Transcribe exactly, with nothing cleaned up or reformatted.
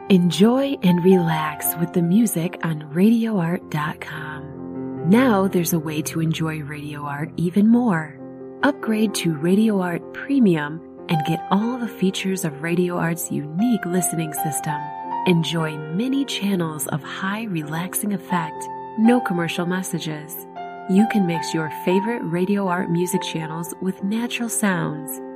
Enjoy and relax with the music on radio art dot com. Now there's a way to enjoy Radio Art even more. Upgrade to Radio Art Premium and get all the features of Radio Art's unique listening system. Enjoy many channels of high relaxing effect, no commercial messages. You can mix your favorite Radio Art music channels with natural sounds,